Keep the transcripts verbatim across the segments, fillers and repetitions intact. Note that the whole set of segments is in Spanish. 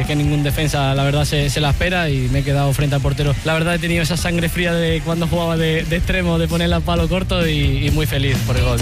que ningún defensa, la verdad, se, se la espera, y me he quedado frente al portero. La verdad, he tenido esa sangre fría de cuando jugaba de, de extremo, de ponerla a palo corto, y, y muy feliz por el gol.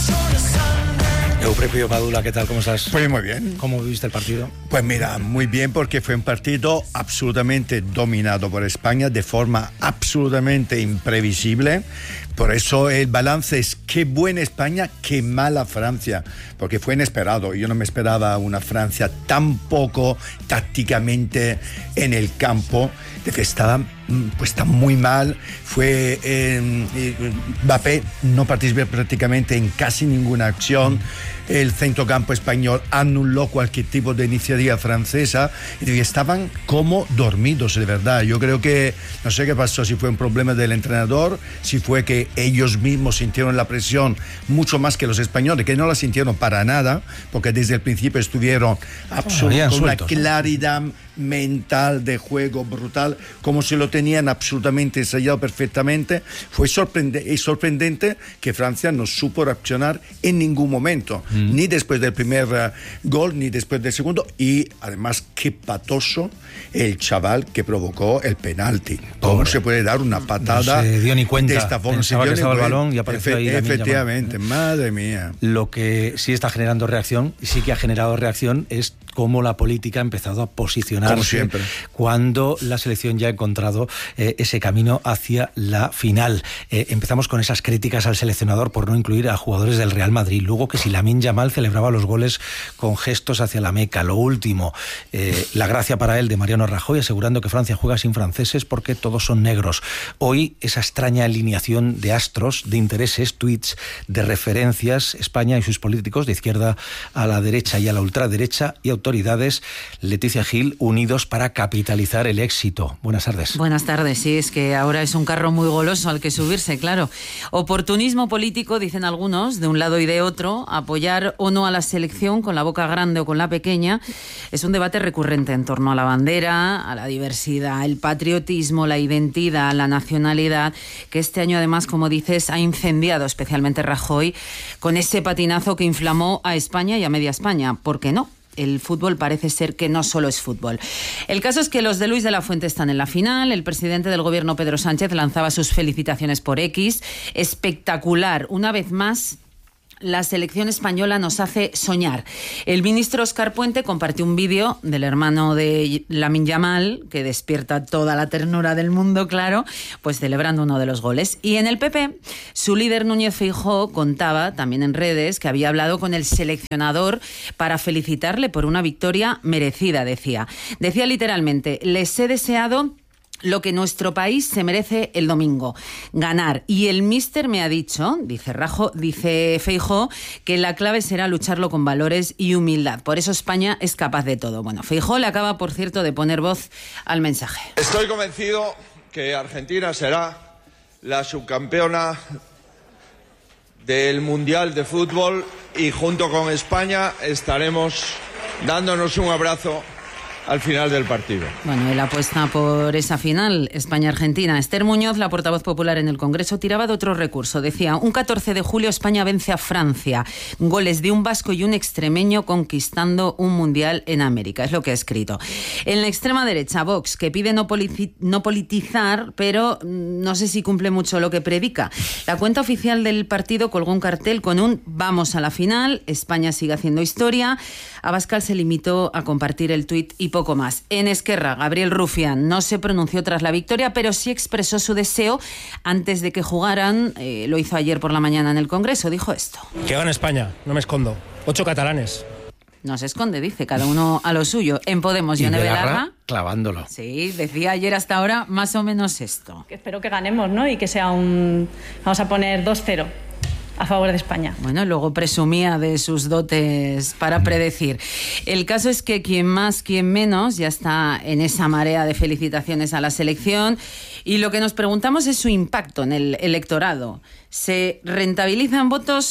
Eufrepio Padula, ¿qué tal? ¿Cómo estás? Pues muy bien. ¿Cómo viviste el partido? Pues mira, muy bien, porque fue un partido absolutamente dominado por España de forma absolutamente imprevisible. Por eso el balance es qué buena España, qué mala Francia, porque fue inesperado. Yo no me esperaba una Francia tan poco tácticamente en el campo, de que estaba pues está muy mal. Fue eh, Mbappé no participó prácticamente en casi ninguna acción. El centrocampo español anuló cualquier tipo de iniciativa francesa y estaban como dormidos, de verdad. Yo creo que, no sé qué pasó, si fue un problema del entrenador, si fue que ellos mismos sintieron la presión mucho más que los españoles, que no la sintieron para nada, porque desde el principio estuvieron absolutamente con una claridad mental de juego brutal, como si lo tenían absolutamente ensayado perfectamente. Fue sorprendente, sorprendente que Francia no supo reaccionar en ningún momento, mm. ni después del primer uh, gol, ni después del segundo, y además qué patoso el chaval que provocó el penalti. ¿Cómo Pobre. se puede dar una patada? No se dio ni cuenta, de esta forma? Pensaba se dio que estaba ni el balón y apareció Efe, ahí. Efectivamente, madre mía. Lo que sí está generando reacción, y sí que ha generado reacción, es cómo la política ha empezado a posicionarse cuando la selección ya ha encontrado eh, ese camino hacia la final. Eh, empezamos con esas críticas al seleccionador por no incluir a jugadores del Real Madrid. Luego que si Lamine Yamal celebraba los goles con gestos hacia la Meca. Lo último, eh, la gracia para él de Mariano Rajoy asegurando que Francia juega sin franceses porque todos son negros. Hoy esa extraña alineación de astros, de intereses, tweets, de referencias, España y sus políticos de izquierda a la derecha y a la ultraderecha y autoridades. Leticia Gil, unidos para capitalizar el éxito. Buenas tardes. Buenas tardes, sí, es que ahora es un carro muy goloso al que subirse, claro. Oportunismo político, dicen algunos, de un lado y de otro, apoyar o no a la selección con la boca grande o con la pequeña, es un debate recurrente en torno a la bandera, a la diversidad, el patriotismo, la identidad, la nacionalidad, que este año además, como dices, ha incendiado especialmente Rajoy con ese patinazo que inflamó a España y a media España. ¿Por qué no? El fútbol parece ser que no solo es fútbol. El caso es que los de Luis de la Fuente están en la final. El presidente del gobierno, Pedro Sánchez, lanzaba sus felicitaciones por X. Espectacular. Una vez más, la selección española nos hace soñar. El ministro Óscar Puente compartió un vídeo del hermano de Lamine Yamal, que despierta toda la ternura del mundo, claro, pues celebrando uno de los goles. Y en el P P, su líder Núñez Feijóo contaba, también en redes, que había hablado con el seleccionador para felicitarle por una victoria merecida, decía. Decía literalmente: les he deseado lo que nuestro país se merece el domingo, ganar. Y el míster me ha dicho, dice Rajo, dice Feijóo, que la clave será lucharlo con valores y humildad. Por eso España es capaz de todo. Bueno, Feijóo le acaba, por cierto, de poner voz al mensaje. Estoy convencido que Argentina será la subcampeona del Mundial de Fútbol y junto con España estaremos dándonos un abrazo al final del partido. Bueno, él apuesta por esa final, España-Argentina. Esther Muñoz, la portavoz popular en el Congreso, tiraba de otro recurso. Decía: un catorce de julio España vence a Francia. Goles de un vasco y un extremeño conquistando un mundial en América. Es lo que ha escrito. En la extrema derecha, Vox, que pide no, politi- no politizar, pero no sé si cumple mucho lo que predica. La cuenta oficial del partido colgó un cartel con un "vamos a la final, España sigue haciendo historia". Abascal se limitó a compartir el tuit y poco más. En Esquerra, Gabriel Rufián no se pronunció tras la victoria, pero sí expresó su deseo antes de que jugaran. Eh, lo hizo ayer por la mañana en el Congreso. Dijo esto: que gane España, no me escondo. Ocho catalanes. No se esconde, dice, cada uno a lo suyo. En Podemos, Yone Belarra, clavándolo. Sí, decía ayer hasta ahora más o menos esto. Que espero que ganemos, ¿no? Y que sea un... Vamos a poner dos cero. A favor de España. Bueno, luego presumía de sus dotes para predecir. El caso es que quien más, quien menos, ya está en esa marea de felicitaciones a la selección, y lo que nos preguntamos es su impacto en el electorado. ¿Se rentabilizan votos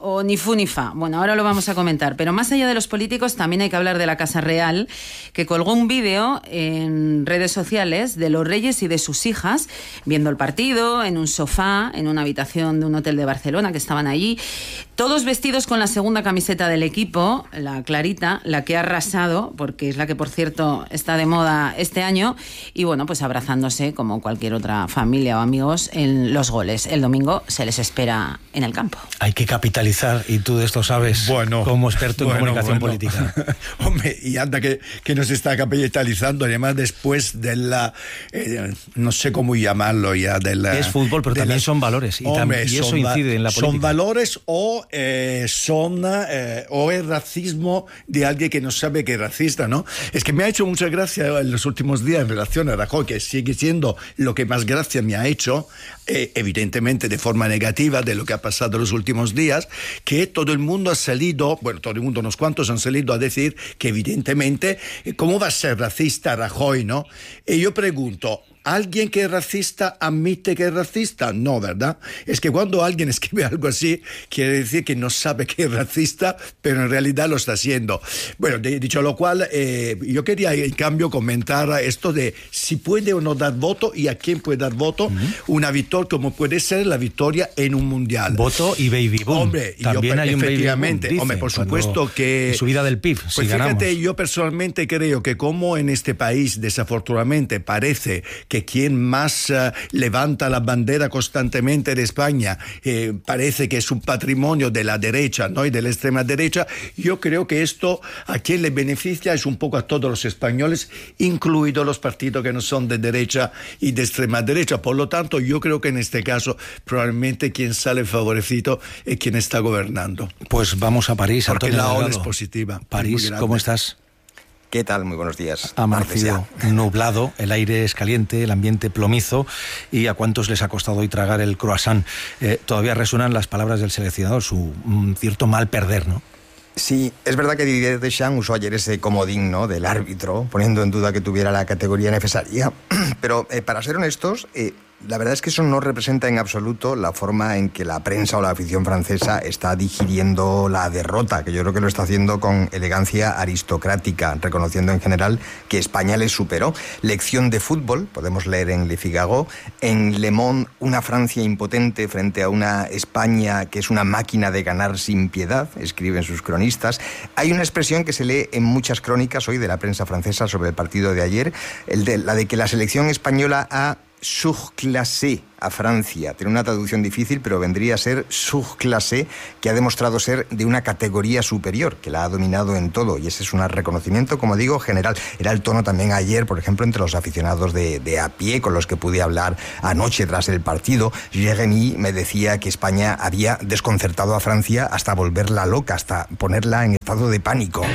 o ni fu ni fa. Bueno, ahora lo vamos a comentar. Pero más allá de los políticos, también hay que hablar de la Casa Real, que colgó un vídeo en redes sociales de los reyes y de sus hijas viendo el partido en un sofá, en una habitación de un hotel de Barcelona, que estaban allí, todos vestidos con la segunda camiseta del equipo, la clarita, la que ha arrasado, porque es la que, por cierto, está de moda este año, y bueno, pues abrazándose como cualquier otra familia o amigos en los goles. El domingo se les espera en el campo. Hay que capitalizar, y tú de esto sabes, bueno, como experto en bueno, comunicación bueno. política. Hombre, y anda que, que nos está capitalizando, además después de la, eh, no sé cómo llamarlo ya, de la... Es fútbol, pero también la, son valores, y, hombre, tam, y eso son, incide en la política. Son valores o eh, son eh, o el racismo de alguien que no sabe que es racista, ¿no? Es que me ha hecho mucha gracia en los últimos días en relación a Rajoy, que sigue siendo lo que más gracia me ha hecho, eh, evidentemente de forma negativa de lo que ha pasado los últimos días, que todo el mundo ha salido, bueno, todo el mundo, unos cuantos han salido a decir que evidentemente, ¿cómo va a ser racista Rajoy, no? Y yo pregunto, ¿alguien que es racista admite que es racista? No, ¿verdad? Es que cuando alguien escribe algo así, quiere decir que no sabe que es racista, pero en realidad lo está haciendo. Bueno, de, dicho lo cual, eh, yo quería en cambio comentar esto de si puede o no dar voto y a quién puede dar voto, uh-huh. una victoria como puede ser la victoria en un mundial. Voto y baby boom. Hombre, también yo, hay un baby boom, dice, hombre, por supuesto que... Subida del P I B, pues si fíjate, ganamos. Yo personalmente creo que como en este país, desafortunadamente, parece que quien más uh, levanta la bandera constantemente de España eh, parece que es un patrimonio de la derecha, ¿no? Y de la extrema derecha, yo creo que esto a quien le beneficia es un poco a todos los españoles, incluidos los partidos que no son de derecha y de extrema derecha. Por lo tanto, yo creo que en este caso probablemente quien sale favorecido es quien está gobernando. Pues vamos a París, porque Antonio la ola Delgado. es positiva. París, es ¿cómo estás? ¿Qué tal? Muy buenos días. Ha amanecido nublado, el aire es caliente, el ambiente plomizo, y a cuántos les ha costado hoy tragar el croissant. Eh, todavía resuenan las palabras del seleccionador, su un cierto mal perder, ¿no? Sí, es verdad que Didier Deschamps usó ayer ese comodín, ¿no?, del árbitro, poniendo en duda que tuviera la categoría necesaria. Pero, eh, para ser honestos, eh, la verdad es que eso no representa en absoluto la forma en que la prensa o la afición francesa está digiriendo la derrota, que yo creo que lo está haciendo con elegancia aristocrática, reconociendo en general que España les superó. Lección de fútbol, podemos leer en Le Figaro, en Le Monde, una Francia impotente frente a una España que es una máquina de ganar sin piedad, escriben sus cronistas. Hay una expresión que se lee en muchas crónicas hoy de la prensa francesa sobre el partido de ayer, el de, la de que la selección española ha surclassé a Francia. Tiene una traducción difícil, pero vendría a ser surclassé, que ha demostrado ser de una categoría superior, que la ha dominado en todo, y ese es un reconocimiento, como digo, general. Era el tono también ayer, por ejemplo, entre los aficionados de, de a pie, con los que pude hablar anoche tras el partido. Jérémy me decía que España había desconcertado a Francia hasta volverla loca, hasta ponerla en estado de pánico.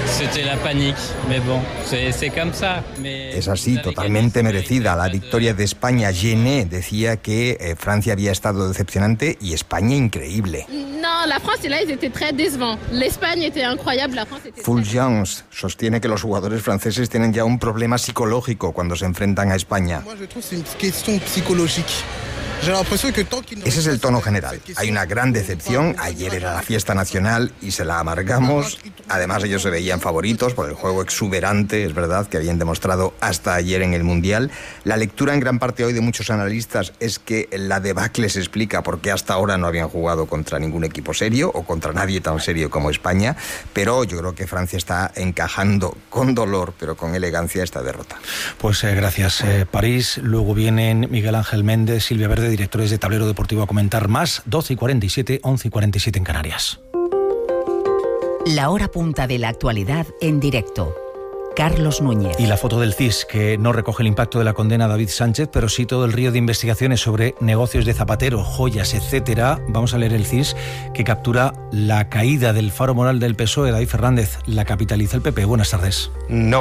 Es así, totalmente merecida la victoria de España. Gené decía que eh, Francia había estado decepcionante y España increíble. No, la France y là, ils étaient très décevants. L'Espagne était incroyable, la France était... Fulgence sostiene que los jugadores franceses tienen ya un problema psicológico cuando se enfrentan a España. Ese es el tono general. Hay una gran decepción. Ayer era la fiesta nacional y se la amargamos. Además, ellos se veían favoritos por el juego exuberante, es verdad, que habían demostrado hasta ayer en el Mundial. La lectura en gran parte hoy de muchos analistas es que la debacle se explica por qué hasta ahora no habían jugado contra ningún equipo serio o contra nadie tan serio como España, pero yo creo que Francia está encajando con dolor, pero con elegancia, esta derrota. Pues eh, gracias. Eh, París, luego vienen Miguel Ángel Méndez, Silvia Verde, directores de Tablero Deportivo, a comentar más. Doce y cuarenta y siete, once y cuarenta y siete en Canarias. La hora punta de la actualidad en directo. Carlos Núñez. Y la foto del C I S, que no recoge el impacto de la condena a David Sánchez, pero sí todo el río de investigaciones sobre negocios de Zapatero, joyas, etcétera. Vamos a leer el C I S, que captura la caída del faro moral del P S O E. David Fernández, ¿la capitaliza el P P? Buenas tardes. No.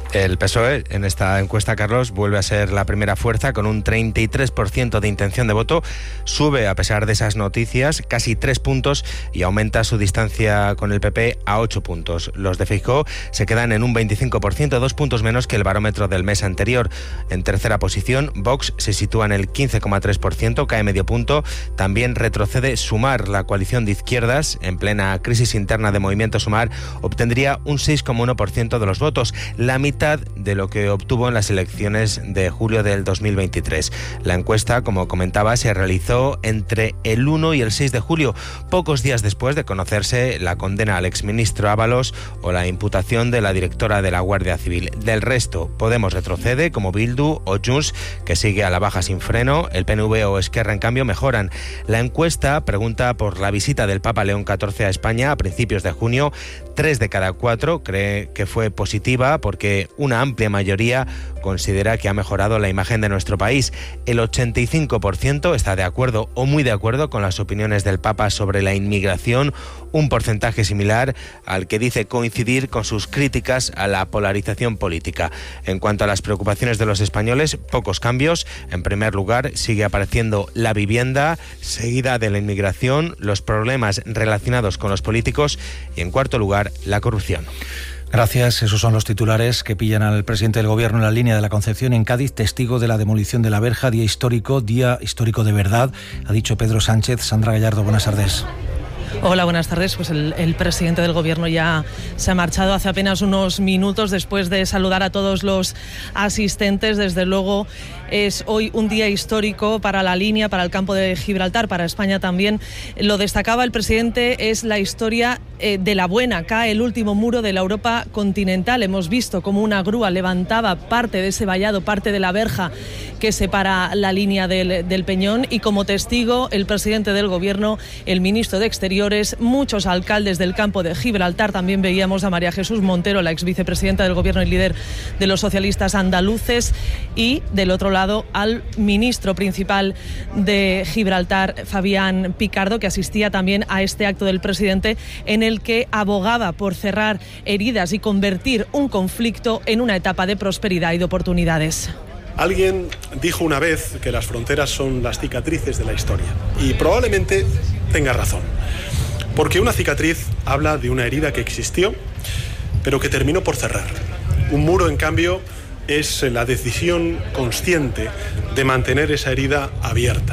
El P S O E en esta encuesta, Carlos, vuelve a ser la primera fuerza con un treinta y tres por ciento de intención de voto. Sube, a pesar de esas noticias, casi tres puntos y aumenta su distancia con el P P a ocho puntos. Los de Feijóo se quedan en un veinticinco por ciento, dos puntos menos que el barómetro del mes anterior. En tercera posición, Vox se sitúa en el quince coma tres por ciento, cae medio punto. También retrocede Sumar, la coalición de izquierdas, en plena crisis interna de Movimiento Sumar, obtendría un seis coma uno por ciento de los votos, la mitad de lo que obtuvo en las elecciones de julio del dos mil veintitrés. La encuesta, como comentaba, se realizó entre el uno y el seis de julio, pocos días después de conocerse la condena al exministro Ábalos o la imputación de la directora de la Guardia Civil. Del resto, Podemos retrocede, como Bildu o Junts, que sigue a la baja sin freno. El P N V o Esquerra, en cambio, mejoran. La encuesta pregunta por la visita del Papa León catorce a España a principios de junio. Tres de cada cuatro cree que fue positiva porque una amplia mayoría considera que ha mejorado la imagen de nuestro país. El ochenta y cinco por ciento está de acuerdo o muy de acuerdo con las opiniones del Papa sobre la inmigración, un porcentaje similar al que dice coincidir con sus críticas a la polarización política. En cuanto a las preocupaciones de los españoles, pocos cambios. En primer lugar, sigue apareciendo la vivienda, seguida de la inmigración, los problemas relacionados con los políticos y, en cuarto lugar, la corrupción. Gracias. Esos son los titulares que pillan al presidente del Gobierno en la línea de la Concepción en Cádiz, testigo de la demolición de la verja, día histórico, día histórico de verdad, ha dicho Pedro Sánchez. Sandra Gallardo, buenas tardes. Hola, buenas tardes. Pues el, el presidente del Gobierno ya se ha marchado hace apenas unos minutos después de saludar a todos los asistentes. Desde luego es hoy un día histórico para la línea, para el campo de Gibraltar, para España también. Lo destacaba el presidente, es la historia eh, de la buena. Cae el último muro de la Europa continental. Hemos visto cómo una grúa levantaba parte de ese vallado, parte de la verja que separa la línea del, del Peñón, y como testigo el presidente del Gobierno, el ministro de Exteriores, muchos alcaldes del campo de Gibraltar. También veíamos a María Jesús Montero, la exvicepresidenta del Gobierno y líder de los socialistas andaluces, y del otro lado al ministro principal de Gibraltar, Fabián Picardo, que asistía también a este acto del presidente en el que abogaba por cerrar heridas y convertir un conflicto en una etapa de prosperidad y de oportunidades. Alguien dijo una vez que las fronteras son las cicatrices de la historia, y probablemente tenga razón, porque una cicatriz habla de una herida que existió, pero que terminó por cerrar. Un muro, en cambio, es la decisión consciente de mantener esa herida abierta.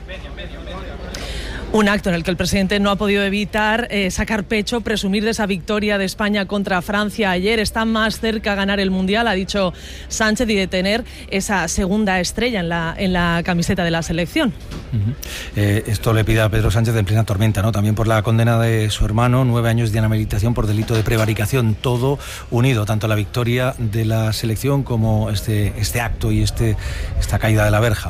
Un acto en el que el presidente no ha podido evitar eh, sacar pecho, presumir de esa victoria de España contra Francia ayer. Está más cerca de ganar el Mundial, ha dicho Sánchez, y de tener esa segunda estrella en la, en la camiseta de la selección. Uh-huh. Eh, esto le pide a Pedro Sánchez en plena tormenta, ¿no? También por la condena de su hermano, nueve años de inhabilitación por delito de prevaricación. Todo unido, tanto la victoria de la selección como este, este acto y este, esta caída de la verja.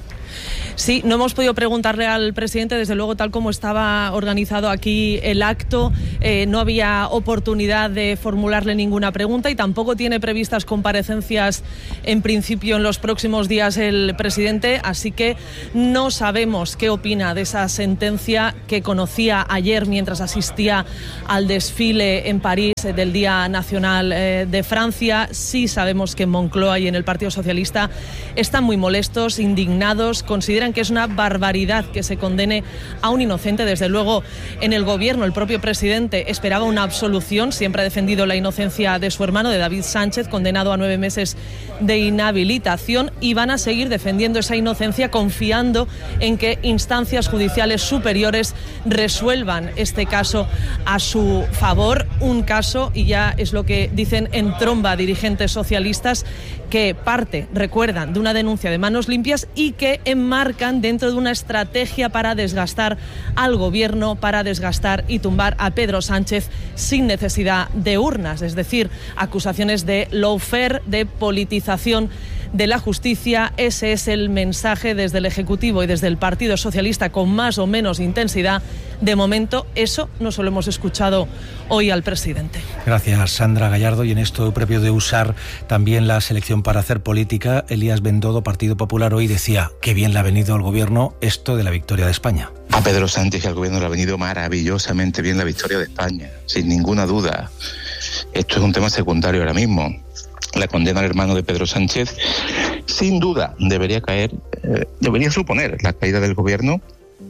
Sí, no hemos podido preguntarle al presidente, desde luego, tal como estaba organizado aquí el acto, eh, no había oportunidad de formularle ninguna pregunta, y tampoco tiene previstas comparecencias en principio en los próximos días el presidente, así que no sabemos qué opina de esa sentencia que conocía ayer mientras asistía al desfile en París del Día Nacional eh, de Francia. Sí sabemos que en Moncloa y en el Partido Socialista están muy molestos, indignados, consideran que es una barbaridad que se condene a un inocente. Desde luego, en el Gobierno, el propio presidente esperaba una absolución. Siempre ha defendido la inocencia de su hermano, de David Sánchez, condenado a nueve meses de inhabilitación, y van a seguir defendiendo esa inocencia, confiando en que instancias judiciales superiores resuelvan este caso a su favor. Un caso, y ya es lo que dicen en tromba dirigentes socialistas, que parte, recuerdan, de una denuncia de Manos Limpias y que enmarcan dentro de una estrategia para desgastar al Gobierno, para desgastar y tumbar a Pedro Sánchez sin necesidad de urnas. Es decir, acusaciones de lawfare, de politización de la justicia. Ese es el mensaje desde el Ejecutivo y desde el Partido Socialista, con más o menos intensidad. De momento, eso no se lo hemos escuchado hoy al presidente. Gracias, Sandra Gallardo. Y en esto propio de usar también la selección para hacer política, Elías Bendodo, Partido Popular, hoy decía que bien le ha venido al Gobierno esto de la victoria de España. A Pedro Sánchez y al Gobierno le ha venido maravillosamente bien la victoria de España, sin ninguna duda. Esto es un tema secundario ahora mismo. la condena al hermano de Pedro Sánchez, sin duda debería caer, eh, debería suponer la caída del gobierno.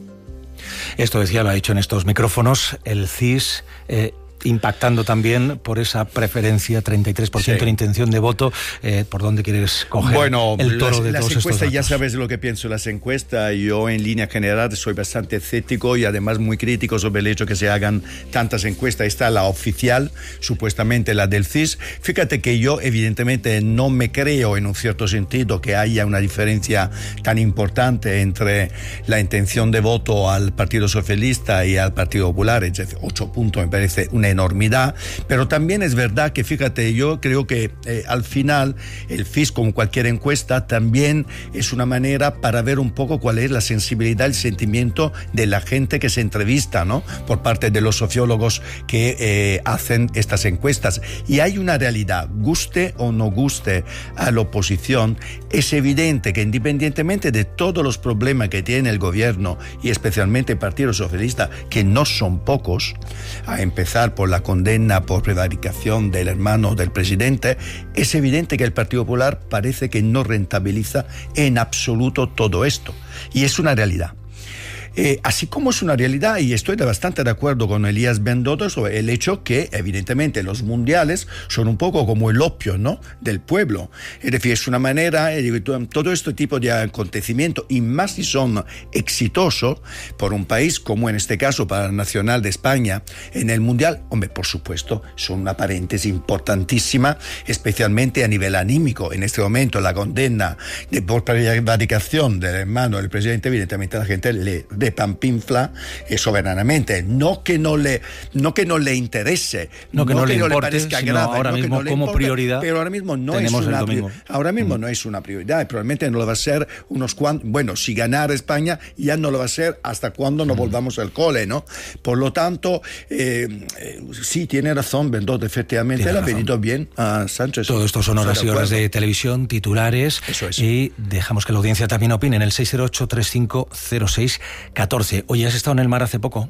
Esto decía, lo ha dicho en estos micrófonos, el C I S... Eh, impactando también por esa preferencia, treinta y tres por ciento sí. de intención de voto. Eh, ¿Por dónde quieres coger bueno, el toro las, de las todos encuestas, estos datos? Ya sabes lo que pienso de las encuestas. Yo en línea general soy bastante escéptico y además muy crítico sobre el hecho que se hagan tantas encuestas. Está la oficial, supuestamente la del C I S. Fíjate que yo evidentemente no me creo en un cierto sentido que haya una diferencia tan importante entre la intención de voto al Partido Socialista y al Partido Popular. Es decir, ocho puntos me parece una enormidad, pero también es verdad que, fíjate, yo creo que eh, al final el C I S, como cualquier encuesta, también es una manera para ver un poco cuál es la sensibilidad, el sentimiento de la gente que se entrevista, ¿no?, por parte de los sociólogos que eh, hacen estas encuestas. Y hay una realidad, guste o no guste a la oposición, es evidente que independientemente de todos los problemas que tiene el gobierno y especialmente el Partido Socialista, que no son pocos, a empezar por la condena por prevaricación del hermano del presidente, es evidente que el Partido Popular parece que no rentabiliza en absoluto todo esto. Y es una realidad. Eh, así como es una realidad, y estoy bastante de acuerdo con Elías Bendodo sobre el hecho que evidentemente los mundiales son un poco como el opio, ¿no?, del pueblo. Es decir, es una manera, eh, todo este tipo de acontecimientos, y más si son exitosos por un país como en este caso para el Nacional de España en el mundial, hombre, por supuesto, son una paréntesis importantísima, especialmente a nivel anímico. En este momento la condena de por prevaricación del hermano del presidente, evidentemente a la gente le de pampinfla eh, soberanamente, no que no le no que no le interese, no que no, no, que le, no importe, le parezca grave, ahora no mismo no le como importe, prioridad, pero ahora mismo no es una prioridad, ahora mismo mm. no es una prioridad, probablemente no lo va a ser unos cuantos, bueno, si ganar España ya no lo va a ser hasta cuando nos mm. volvamos al cole, ¿no? Por lo tanto, eh, eh, sí tiene razón Bendodo, efectivamente tiene le razón. Ha venido bien a Sánchez. Todo esto son horas y horas de televisión, titulares. Eso es. Y dejamos que la audiencia también opine en el seis cero ocho, tres cinco cero seis catorce. Oye, ¿has estado en el mar hace poco?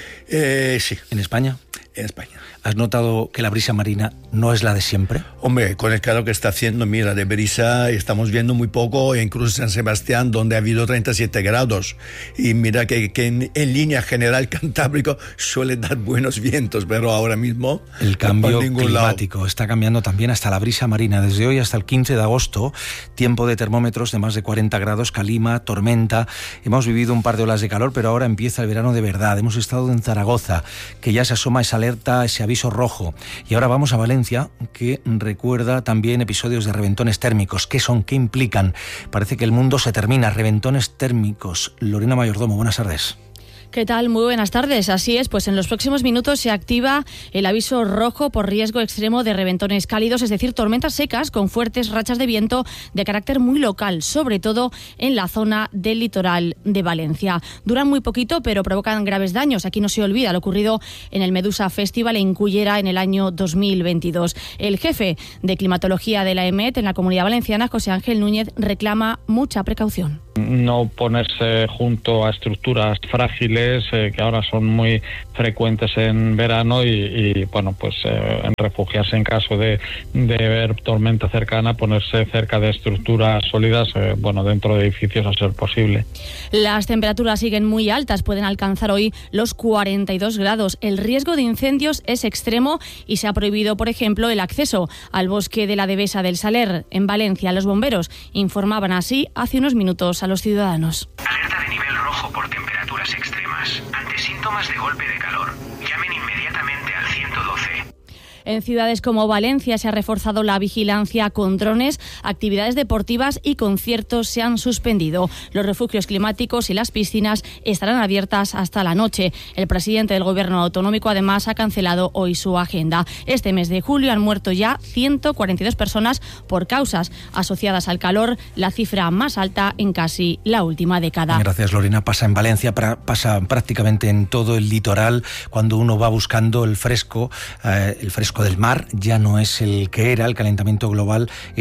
Eh, sí. ¿En España? En España. ¿Has notado que la brisa marina no es la de siempre? Hombre, con el calor que está haciendo, mira, de brisa estamos viendo muy poco, incluso San Sebastián, donde ha habido treinta y siete grados. Y mira que, que en, en línea general Cantábrico suele dar buenos vientos, pero ahora mismo... El cambio climático lado. Está cambiando también hasta la brisa marina. Desde hoy hasta el quince de agosto, tiempo de termómetros de más de cuarenta grados, calima, tormenta. Hemos vivido un par de olas de calor, pero ahora empieza el verano de verdad. Hemos estado en Zaragoza, que ya se asoma esa alerta, ese aviso rojo. Y ahora vamos a Valencia, que recuerda también episodios de reventones térmicos. ¿Qué son? ¿Qué implican? Parece que el mundo se termina. Reventones térmicos. Lorena Mayordomo, buenas tardes. ¿Qué tal? Muy buenas tardes. Así es, pues en los próximos minutos se activa el aviso rojo por riesgo extremo de reventones cálidos, es decir, tormentas secas con fuertes rachas de viento de carácter muy local, sobre todo en la zona del litoral de Valencia. Duran muy poquito, pero provocan graves daños. Aquí no se olvida lo ocurrido en el Medusa Festival en Cullera en el año dos mil veintidós. El jefe de climatología de la E M E T en la Comunidad Valenciana, José Ángel Núñez, reclama mucha precaución. No ponerse junto a estructuras frágiles eh, que ahora son muy frecuentes en verano y, y bueno, pues eh, en refugiarse en caso de, de ver tormenta cercana, ponerse cerca de estructuras sólidas, eh, bueno, dentro de edificios a ser posible. Las temperaturas siguen muy altas, pueden alcanzar hoy los cuarenta y dos grados. El riesgo de incendios es extremo y se ha prohibido, por ejemplo, el acceso al bosque de la Devesa del Saler. En Valencia, los bomberos informaban así hace unos minutos a los ciudadanos. Alerta de nivel rojo por temperaturas extremas. Ante síntomas de golpe de calor, llamen inmediatamente al ciento doce. En ciudades como Valencia se ha reforzado la vigilancia con drones, actividades deportivas y conciertos se han suspendido. Los refugios climáticos y las piscinas estarán abiertas hasta la noche. El presidente del Gobierno autonómico además ha cancelado hoy su agenda. Este mes de julio han muerto ya ciento cuarenta y dos personas por causas asociadas al calor, la cifra más alta en casi la última década. Gracias, Lorena. Pasa en Valencia, pasa prácticamente en todo el litoral. Cuando uno va buscando el fresco, eh, el fresco del mar ya no es el que era, el calentamiento global está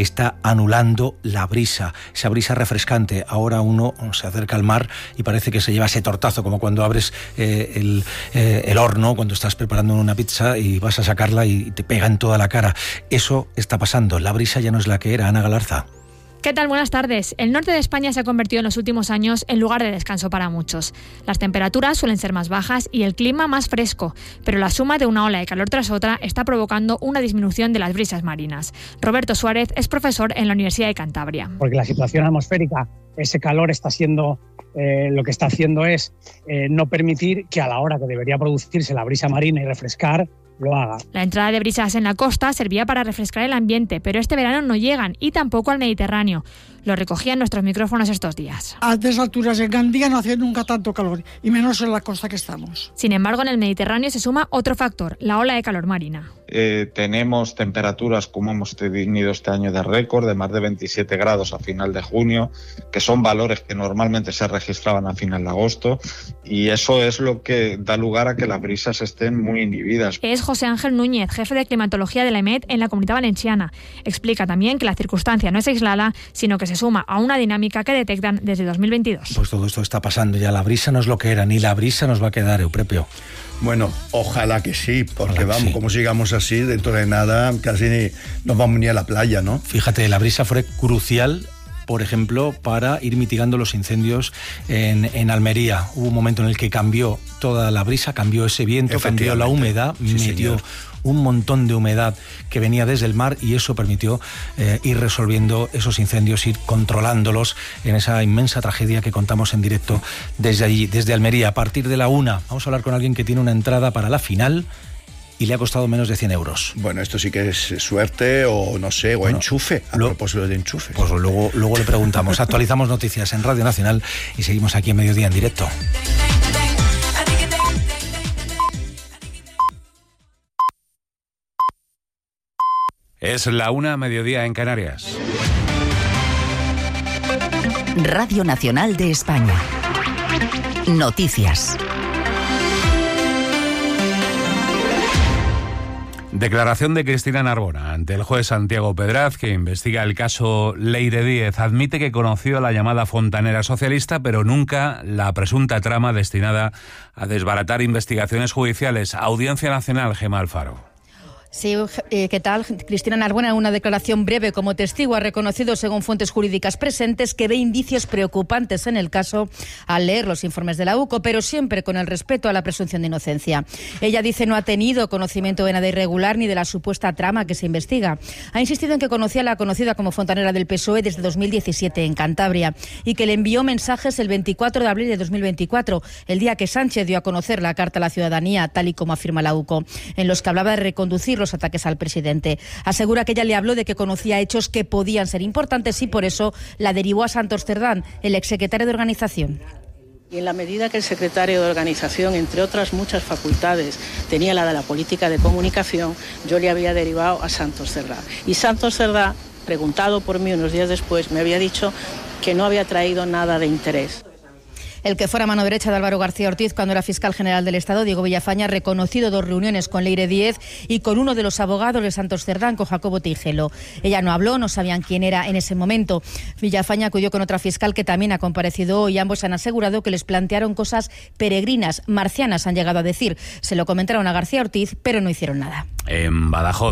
anulando la brisa, esa brisa refrescante. Ahora uno se acerca al mar y parece que se lleva ese tortazo, como cuando abres eh, el, eh, el horno, cuando estás preparando una pizza y vas a sacarla y te pega en toda la cara. Eso está pasando, la brisa ya no es la que era. Ana Galarza. ¿Qué tal? Buenas tardes. El norte de España se ha convertido en los últimos años en lugar de descanso para muchos. Las temperaturas suelen ser más bajas y el clima más fresco, pero la suma de una ola de calor tras otra está provocando una disminución de las brisas marinas. Roberto Suárez es profesor en la Universidad de Cantabria. Porque la situación atmosférica, ese calor está siendo, eh, lo que está haciendo es eh, no permitir que a la hora que debería producirse la brisa marina y refrescar, lo haga. La entrada de brisas en la costa servía para refrescar el ambiente, pero este verano no llegan y tampoco al Mediterráneo. Lo recogían nuestros micrófonos estos días. A altas alturas en Gandía no hace nunca tanto calor, y menos en la costa que estamos. Sin embargo, en el Mediterráneo se suma otro factor, la ola de calor marina. Eh, tenemos temperaturas como hemos tenido este año de récord, de más de veintisiete grados a final de junio, que son valores que normalmente se registraban a final de agosto, y eso es lo que da lugar a que las brisas estén muy inhibidas. Es José Ángel Núñez, jefe de climatología de la E M E T en la Comunidad Valenciana. Explica también que la circunstancia no es aislada, sino que se suma a una dinámica que detectan desde dos mil veintidós. Pues todo esto está pasando ya, la brisa no es lo que era, ni la brisa nos va a quedar, Euprepio. Bueno, ojalá que sí, porque vamos, sí. Como sigamos así, dentro de nada casi ni nos vamos ni a la playa, ¿no? Fíjate, la brisa fue crucial, por ejemplo, para ir mitigando los incendios en, en Almería. Hubo un momento en el que cambió toda la brisa, cambió ese viento, cambió la humedad, sí, metió señor. un montón de humedad que venía desde el mar y eso permitió eh, ir resolviendo esos incendios, ir controlándolos en esa inmensa tragedia que contamos en directo desde allí, desde Almería. A partir de la una, vamos a hablar con alguien que tiene una entrada para la final y le ha costado menos de cien euros. Bueno, esto sí que es suerte o no sé, o bueno, enchufe, a lo, propósito de enchufe. Pues luego, luego le preguntamos. Actualizamos noticias en Radio Nacional y seguimos aquí en Mediodía en directo. Es la una, mediodía en Canarias. Radio Nacional de España. Noticias. Declaración de Cristina Narbona ante el juez Santiago Pedraz, que investiga el caso Leire Díez. Admite que conoció la llamada fontanera socialista, pero nunca la presunta trama destinada a desbaratar investigaciones judiciales. Audiencia Nacional, Gemma Alfaro. Sí, eh, ¿qué tal? Cristina Narbona, en una declaración breve como testigo, ha reconocido, según fuentes jurídicas presentes, que ve indicios preocupantes en el caso al leer los informes de la U C O, pero siempre con el respeto a la presunción de inocencia. Ella dice no ha tenido conocimiento de nada irregular ni de la supuesta trama que se investiga. Ha insistido en que conocía a la conocida como fontanera del P S O E desde dos mil diecisiete en Cantabria y que le envió mensajes el veinticuatro de abril de dos mil veinticuatro, el día que Sánchez dio a conocer la Carta a la Ciudadanía, tal y como afirma la U C O, en los que hablaba de reconducir los ataques al presidente. Asegura que ella le habló de que conocía hechos que podían ser importantes y por eso la derivó a Santos Cerdán, el exsecretario de organización. Y en la medida que el secretario de organización, entre otras muchas facultades, tenía la de la política de comunicación, yo le había derivado a Santos Cerdán. Y Santos Cerdán, preguntado por mí unos días después, me había dicho que no había traído nada de interés. El que fuera mano derecha de Álvaro García Ortiz cuando era fiscal general del Estado, Diego Villafaña, ha reconocido dos reuniones con Leire Díez y con uno de los abogados de Santos Cerdán, con Jacobo Tijelo. Ella no habló, no sabían quién era en ese momento. Villafaña acudió con otra fiscal que también ha comparecido hoy. Ambos han asegurado que les plantearon cosas peregrinas, marcianas, han llegado a decir. Se lo comentaron a García Ortiz, pero no hicieron nada. En Badajoz.